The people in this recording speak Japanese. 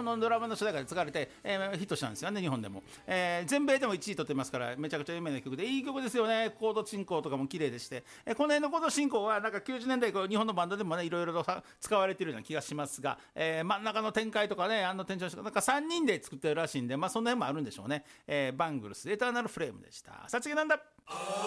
のドラマの主題歌で使われて、ヒットしたんですよね、日本でも。全米でも1位取ってますから、めちゃくちゃ有名な曲でいい曲ですよね。コード進行とかも綺麗でして、この辺のコード進行はなんか90年代日本のバンドでもねいろいろと使われているような気がしますが、真ん中の展開とかね、展開なんか3人で作ってるらしいんで、その辺もあるんでしょうね。バングルスエターナルフレームでした。さちげなんだ。